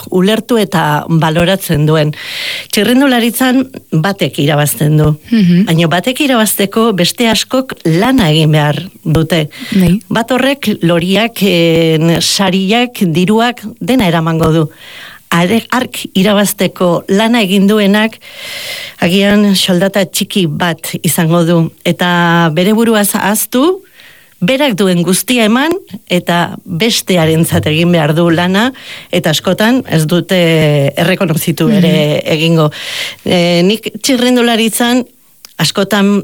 ulertu eta baloratzen duen. Txirrindularitzan batek irabazten du. Baina batek irabazteko beste askok lana egin behar dute. Bat horrek loriak, sariak, diruak dena eramango du. Ark irabazteko lana egin duenak agian soldata txiki bat izango du. Eta bere buruaz ahaztu, berak duen guztia eman eta bestearentzat egin behar du lana eta askotan ez dute errekonozitu ere egingo. Nik txirrindularitzan askotan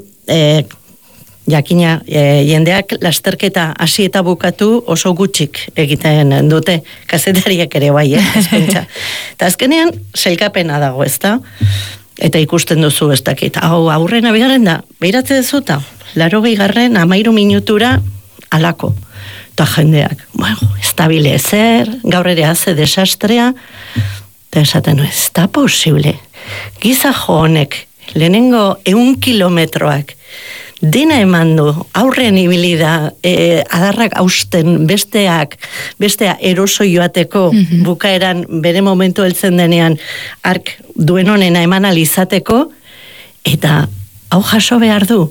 jakina jendeak lasterketa hasi eta bukatu oso gutxik egiten dute, kazetariak ere bai, ezpentsa. Eta azkenean sailkapena dago, ezta? Eta ikusten duzu ez dakit. Hau aurrena bigarren da, behiratze dezuta, 80. 13 minutura alako. Eta jendeak, ez da bile ezer, gaur ere haze desastrea, eta esaten, ez da posible. Gizajo honek, lehenengo 100 kilometroak, dena eman du, aurrean ibili da, adarrak hausten bestea eroso joateko, bukaeran bere momentu heltzen denean, ark duen honena eman alizateko, eta hau jaso behar du.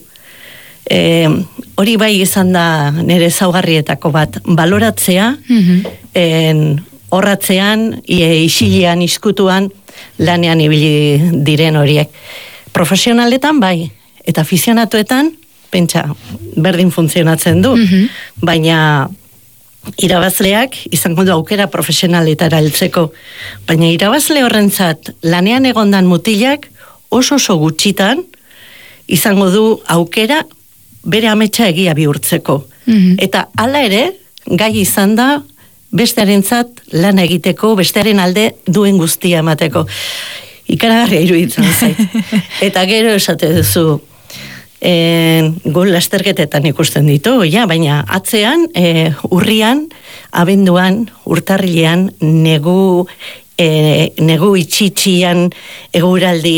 Hori bai izan da nire zaugarrietako bat, baloratzea, horratzean, isilean, iskutuan, lanean ibili diren horiek. Profesionaletan bai, eta afizionatuetan, pentsa, berdin funtzionatzen du, baina irabazleak izango du aukera profesionaletara heltzeko, baina irabazle horrentzat lanean egondan mutilak oso gutxitan izango du aukera bere ametsa egia bihurtzeko. Eta hala ere, gai izan da bestearentzat lan egiteko, bestearen alde duen guztia emateko. Ikaragarria iruditzen zait. Eta gero esate duzu, gol lasterketetan ikusten ditu, baina atzean, urrian, abenduan, urtarrilean, negu itxitsian, eguraldi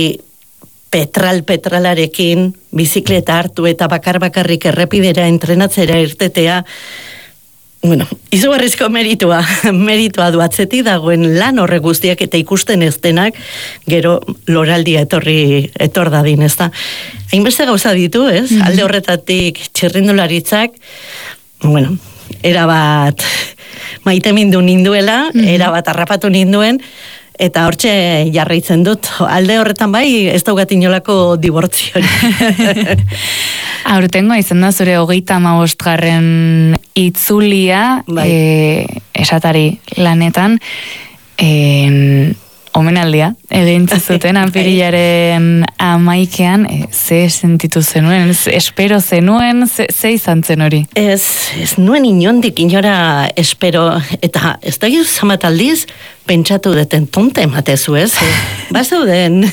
petralarekin, bizikleta hartu eta bakarrik errepidera entrenatzera irtetea, izugarrizko meritua du atzetik dagoen lan horre guztiak eta ikusten ez denak, gero loraldia etor dadin, ez da. Hainbeste gauza ditu, ez? Alde horretatik txirrindularitzak, erabat maite mindu ninduela, erabat harrapatu ninduen, eta hortxe jarraitzen dut. Alde horretan bai, ez daugat inolako dibortziori. Aurtengo izan da zure 35. itzulia, esatari lanetan, omenaldia, egin zuten apirilaren 11ean, ze sentitu zenuen, espero zenuen, ze izan zen hori? Ez nuen inondik inora espero, eta ez da zamat aldiz, pentsatu deten tonte ematezu, ez? Bazeuden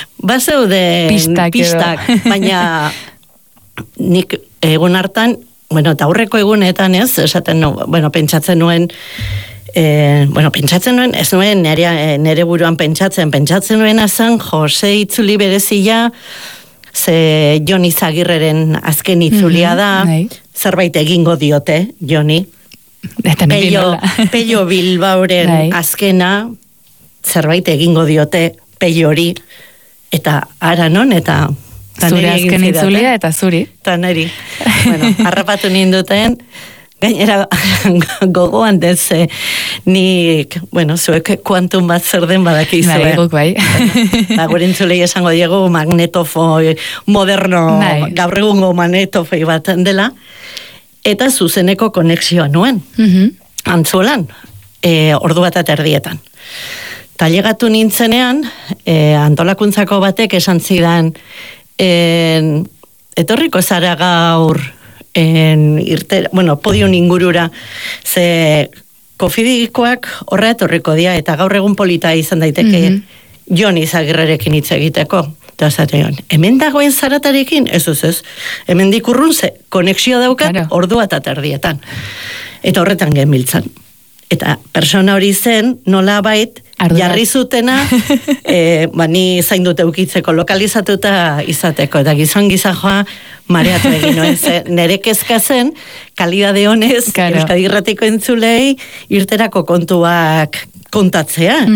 pistak, baina nik egun hartan, eta aurreko egunetan ez, esaten, pentsatzen nuen, ez nuen nere buruan pentsatzen nuen azan, Jose itzuli berezia, ze Joni Zagirreren azken itzulia da, zerbait egingo diote, Joni. Pello Bilbaoren azkena, zerbait egingo diote, Pello hori, eta ara non, eta zure azken itzulia eta zuri. Eta neri. Harrapatu ninduten, gainera gogoan deze, nik, zuek kuantum bat zer den badakizue. Bai. Gure entzulei esango diego magnetofoi moderno, gaur egungo magnetofoi bat dela, eta zuzeneko konexioa nuen. Antzuelan, ordu bat eta erdietan. Tailegatu nintzenean, antolakuntzako batek esan zidan, etorriko zara gaur podion ingurura, ze kofidikoak horra etorriko dia, eta gaur egun polita izan daiteke Joni Zagirrerekin hitz egiteko. Eta zatean, hemen dagoen zaratarekin, ez, hemen dikurrun ze, konexio daukat, ordua eta terdietan. Eta horretan genbiltzan. Eta persona hori zen, nola bait, jarri zutena, ni zain dute ukitzeko lokalizatuta izateko, eta gizajoa mareatu egin nuen, nere kezka zen, kalidade honez, Euskadi Irratiko entzulei, irterako kontuak kontatzea,